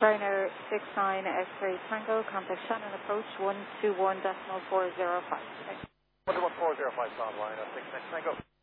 Ryanair 69 X-ray Tango, contact Shannon approach 121.405. 121.405 on line, 6 Tango.